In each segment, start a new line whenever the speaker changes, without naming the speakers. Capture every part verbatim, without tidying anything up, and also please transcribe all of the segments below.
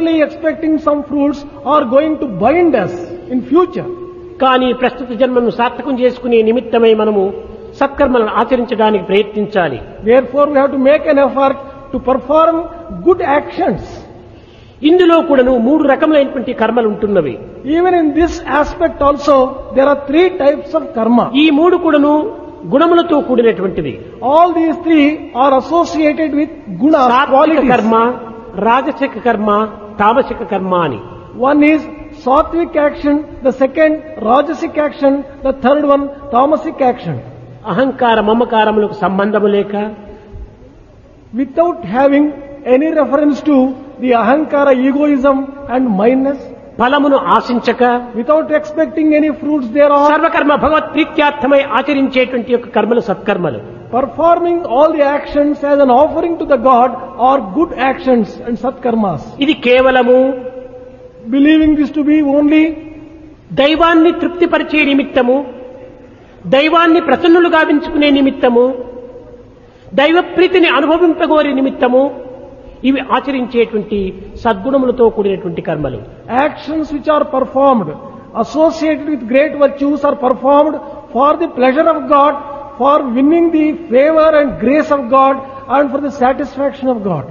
generally expecting some fruits are going to bind us in future.
కానీ ప్రస్తుత జన్మను సార్థకం చేసుకునే నిమిత్తమై మనము సత్కర్మలను ఆచరించడానికి ప్రయత్నించాలి.
Therefore we have to make an effort to perform good actions.
ఇందులో కూడాను మూడు రకములైనటువంటి కర్మలు ఉంటున్నవి.
Even in this aspect also there are three types of karma.
ఈ మూడు కూడాను గుణములతో కూడినటువంటివి.
All these three are associated with gunas,
సాత్విక
qualities.
కర్మ, రాజసిక కర్మ, తామసిక కర్మ అని.
One is sattvic action, the second rajasic action, the third one tamasic action.
అహంకార మమకారములకు సంబంధము లేక,
Without having any reference to the ahankara, egoism and mindness,
ఫలమును ఆశించక,
without expecting any fruits thereof,
సర్వకర్మ భగవత్ ప్రీత్యార్థమై ఆచరించేటువంటి యొక్క కర్మలు సత్కర్మలు.
performing all the actions as an offering to the God are good actions and satkarmas.
ఇది కేవలము
Believing this to be only
దైవాన్ని తృప్తిపరిచే నిమిత్తము, దైవాన్ని ప్రసన్నులు గావించుకునే నిమిత్తము, దైవ ప్రీతిని అనుభవింపగోరే నిమిత్తము ఇవి ఆచరించేటువంటి సద్గుణములతో కూడినటువంటి కర్మలు.
actions which are performed associated with great virtues are performed for the pleasure of God, for winning the favor and grace of God and for the satisfaction of God.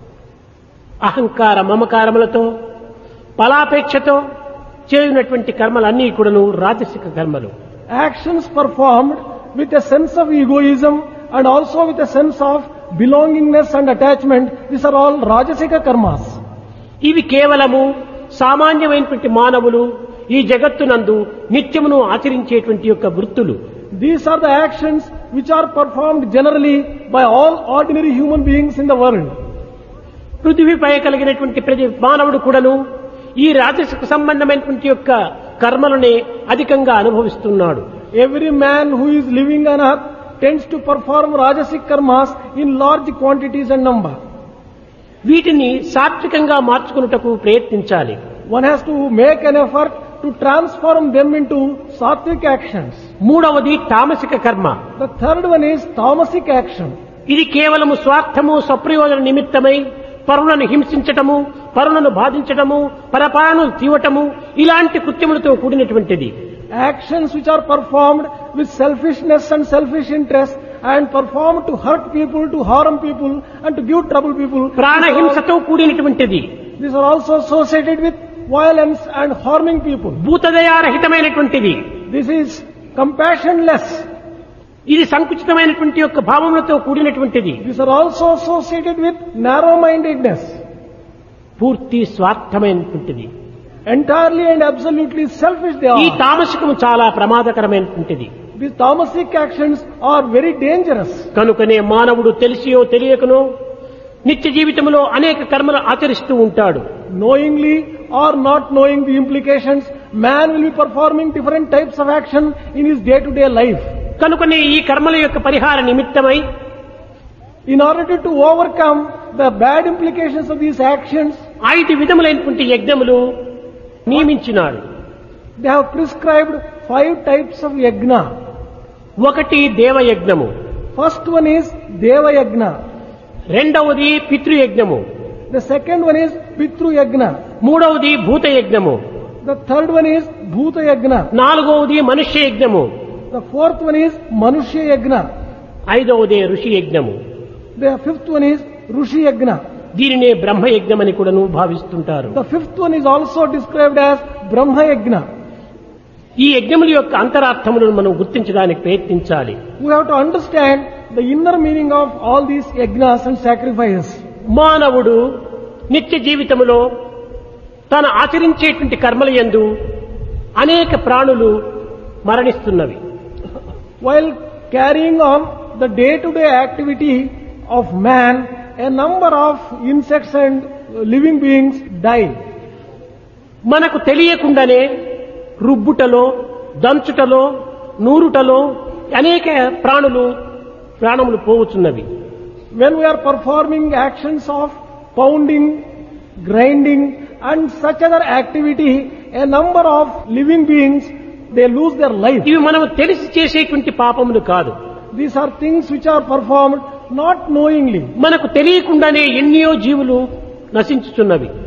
అహంకార మమకారములతో ఫలాపేక్షతో చేయునటువంటి కర్మలన్నీ కూడాను రాజసిక కర్మలు.
Actions performed with a sense of egoism and also with a sense of belongingness and attachment, these are all rajasika karmas.
ఇవి కేవలము సామాన్యమైనటువంటి మానవులు ఈ జగత్తునందు నిత్యమును ఆచరించేటువంటి యొక్క వృత్తులు.
These are the actions which are performed generally by all ordinary human beings in the world.
పృథివీపై కలిగినటువంటి ప్రతి మానవుడు కూడాను ఈ రాజసిక సంబంధమైనటువంటి యొక్క కర్మలనే అధికంగా అనుభవిస్తున్నాడు.
Every man who is living on earth tends to perform rajasic karmas in large quantities and number.
వీటిని సాత్వికంగా మార్చుకున్నటకు ప్రయత్నించాలి.
One has to make an effort to transform them into sattvic actions.
మూడవది తామసిక కర్మ.
The third one is tamasic action.
ఇది కేవలము స్వార్థము స్వప్రయోజన నిమిత్తమై పరులను హింసించటము, పరులను బాధించటము, పరపాలను తీవటము ఇలాంటి కృత్యములతో కూడినటువంటిది.
Actions which are performed with selfishness and selfish interest and performed to hurt people, to harm people and to give trouble people.
ప్రాణహింసతో కూడినటువంటిది.
These are also associated with violence and harming people.
భూతదయారహితమైనటువంటిది.
This is compassionless.
ఇది సంకుచితమైనటువంటి యొక్క భావములతో కూడినటువంటిది.
These are also associated with narrow-mindedness.
పూర్తి స్వార్థమైనటువంటిది.
Entirely and absolutely selfish they
ఈ
are.
తామసికము చాలా ప్రమాదకరమైనటువంటిది.
These tamasic actions are very dangerous.
కనుకనే మానవుడు తెలిసియో తెలియకనో నిత్య జీవితంలో అనేక కర్మలు ఆచరిస్తూ ఉంటాడు.
Knowingly or not knowing the implications, man will be performing different types of action in his day-to-day life.
కనుకనే ఈ కర్మల యొక్క పరిహార నిమిత్తమై
In order to, to overcome the bad implications of these actions,
ఐదు విధములైనటువంటి యజ్ఞములు నియమించినాడు.
they have prescribed five types of yajna.
ఒకటి దేవయజ్ఞము,
First one is Deva Yajna.
రెండవది పితృయజ్ఞము,
The second one is Pitru Yajna.
మూడవది భూతయజ్ఞము,
The third one is Bhuta Yajna.
నాలుగవది మనుష్య యజ్ఞము,
The fourth one is Manushya Yajna.
ఐదవది ఋషి యజ్ఞము.
The fifth one is Rushi Yajna.
దీనినే బ్రహ్మయజ్ఞమని కూడాను భావిస్తుంటారు.
The fifth one is also described as Brahma Yajna.
ఈ యజ్ఞముల యొక్క అంతరార్థములను మనం గుర్తించడానికి ప్రయత్నించాలి.
We have to understand the inner meaning of all these yajnas and sacrifices.
మానవుడు నిత్య జీవితములో తాను ఆచరించేటువంటి కర్మల యందు అనేక ప్రాణులు మరణిస్తున్నవి.
While carrying on the day-to-day activity of man, a number of insects and living beings die.
మనకు తెలియకుండానే రుబ్బుటలో, దంచుటలో, నూరుటలో అనేక ప్రాణులు ప్రాణములు పోవచ్చున్నవి.
When we are performing actions of pounding, grinding and such other activity, a number of living beings, they lose their life.
ఇవి మనం తెలిసి చేసేటువంటి పాపములు కాదు.
These are things which are performed not knowingly.
మనకు తెలియకుండానే ఎన్నో జీవులు నశించుచున్నవి.